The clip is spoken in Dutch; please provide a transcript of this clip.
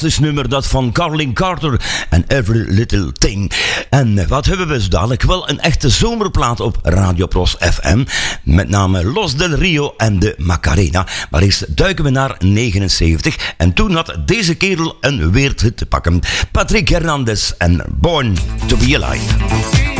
Het nummer dat van Carlin Carter en Every Little Thing. En wat hebben we zo dadelijk? Wel een echte zomerplaat op Radio Pros FM. Met name Los del Rio en de Macarena. Maar eerst duiken we naar 79. En toen had deze kerel een wereldhit te pakken. Patrick Hernandez en Born to be Alive.